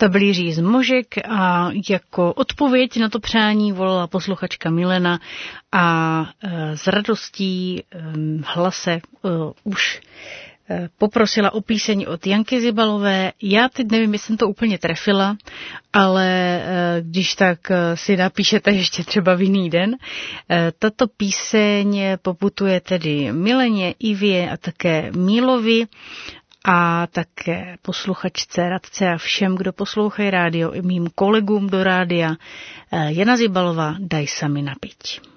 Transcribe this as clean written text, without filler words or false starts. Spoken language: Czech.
To byl Jiří Zmožek a jako odpověď na to přání volala posluchačka Milena a s radostí v hlase už poprosila o píseň od Janky Zibalové. Já teď nevím, jestli jsem to úplně trefila, ale když tak si napíšete ještě třeba v jiný den. Tato píseň poputuje tedy Mileně, Ivě a také Mílovi a také posluchačce, radce a všem, kdo poslouchají rádio, i mým kolegům do rádia. Jana Zibalová, Daj sa mi napiť.